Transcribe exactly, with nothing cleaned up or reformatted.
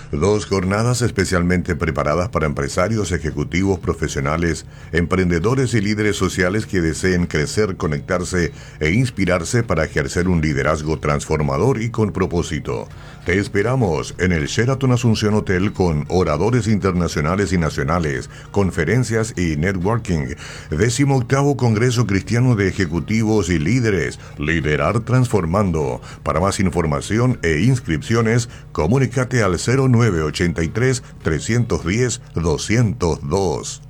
Dos jornadas especialmente preparadas para empresarios, ejecutivos, profesionales, emprendedores y líderes sociales que deseen crecer, conectarse e inspirarse para ejercer un liderazgo transformador y con propósito. Te esperamos en el Sheraton Asunción Hotel con oradores internacionales y nacionales, conferencias y networking. Décimo octavo Congreso Cristiano de Ejecutivos y Líderes. Liderar Transformando. Para más información e inscripciones, comunícate al cero nueve ochenta y tres, trescientos diez, doscientos dos.